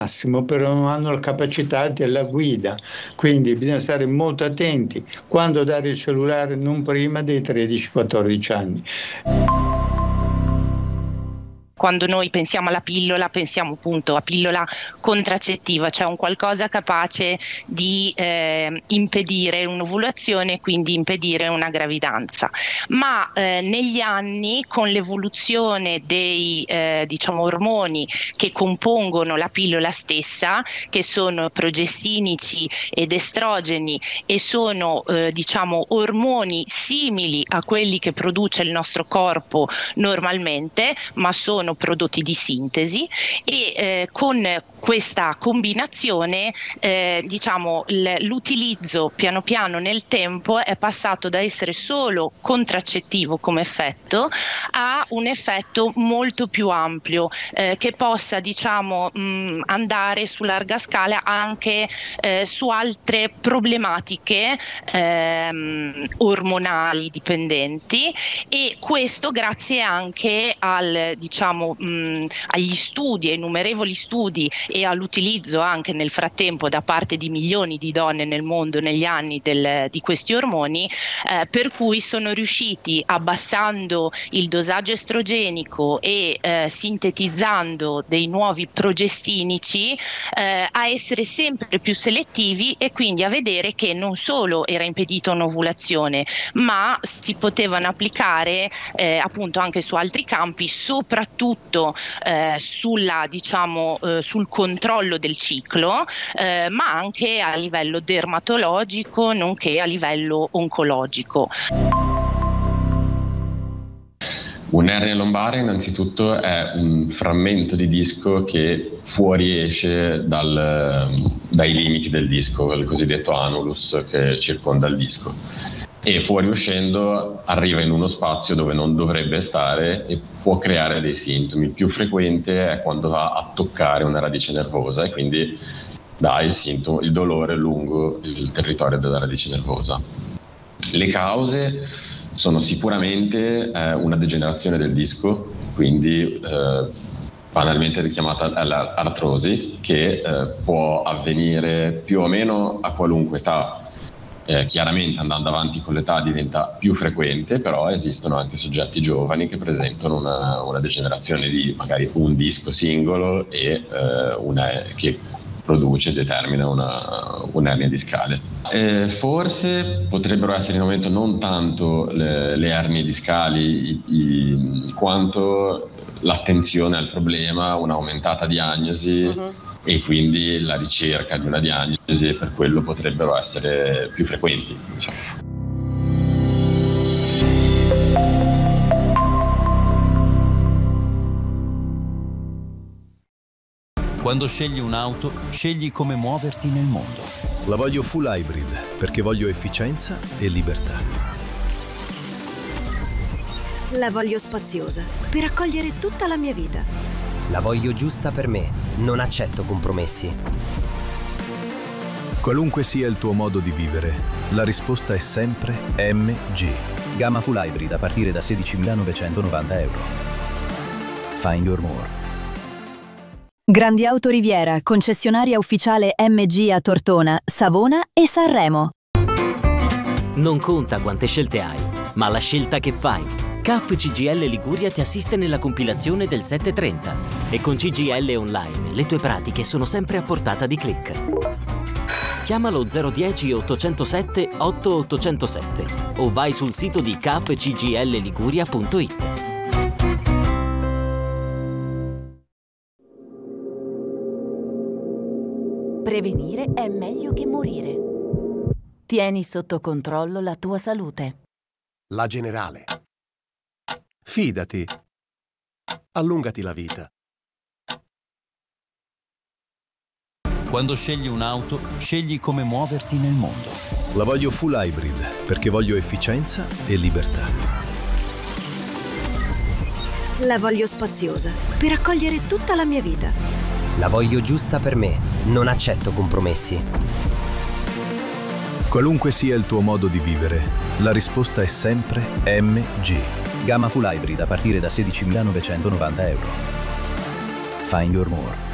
massimo, però non hanno la capacità della guida, quindi bisogna stare molto attenti quando dare il cellulare, non prima dei 13-14 anni. Quando noi pensiamo alla pillola, pensiamo appunto a pillola contraccettiva, cioè un qualcosa capace di impedire un'ovulazione e quindi impedire una gravidanza. Ma negli anni, con l'evoluzione dei ormoni che compongono la pillola stessa, che sono progestinici ed estrogeni e sono ormoni simili a quelli che produce il nostro corpo normalmente, ma sono prodotti di sintesi, e con questa combinazione l'utilizzo piano piano nel tempo è passato da essere solo contraccettivo come effetto a un effetto molto più ampio, che possa andare su larga scala anche su altre problematiche ormonali dipendenti, e questo grazie anche agli studi, ai innumerevoli studi e all'utilizzo anche nel frattempo da parte di milioni di donne nel mondo negli anni di questi ormoni, per cui sono riusciti, abbassando il dosaggio estrogenico e sintetizzando dei nuovi progestinici, a essere sempre più selettivi, e quindi a vedere che non solo era impedita un'ovulazione, ma si potevano applicare appunto anche su altri campi, soprattutto sul controllo del ciclo, ma anche a livello dermatologico nonché a livello oncologico. Un'ernia lombare innanzitutto è un frammento di disco che fuoriesce dai limiti del disco, il cosiddetto annulus che circonda il disco, e fuoriuscendo arriva in uno spazio dove non dovrebbe stare e può creare dei sintomi. Il più frequente è quando va a toccare una radice nervosa e quindi dà il dolore lungo il territorio della radice nervosa. Le cause sono sicuramente una degenerazione del disco, quindi banalmente richiamata l'artrosi, che può avvenire più o meno a qualunque età. Chiaramente andando avanti con l'età diventa più frequente, però esistono anche soggetti giovani che presentano una degenerazione di magari un disco singolo e che determina un'ernia discale. Forse potrebbero essere in aumento non tanto le ernie discali quanto l'attenzione al problema, un'aumentata diagnosi e quindi la ricerca di una diagnosi, e per quello potrebbero essere più frequenti, diciamo. Quando scegli un'auto, scegli come muoverti nel mondo. La voglio full hybrid perché voglio efficienza e libertà. La voglio spaziosa per accogliere tutta la mia vita. La voglio giusta per me, non accetto compromessi. Qualunque sia il tuo modo di vivere, la risposta è sempre MG. Gamma full hybrid a partire da 16.990 euro. Find your more. Grandi Auto Riviera, concessionaria ufficiale MG a Tortona, Savona e Sanremo. Non conta quante scelte hai, ma la scelta che fai. CAF CGL Liguria ti assiste nella compilazione del 730 e con CGL Online le tue pratiche sono sempre a portata di click. Chiamalo 010 807 8807 o vai sul sito di cafcglliguria.it. Prevenire è meglio che morire. Tieni sotto controllo la tua salute. La Generale. Fidati. Allungati la vita. Quando scegli un'auto, scegli come muoverti nel mondo. La voglio full hybrid perché voglio efficienza e libertà. La voglio spaziosa per accogliere tutta la mia vita. La voglio giusta per me, non accetto compromessi. Qualunque sia il tuo modo di vivere, la risposta è sempre MG. Gamma full hybrid a partire da 16.990 euro. Find your more.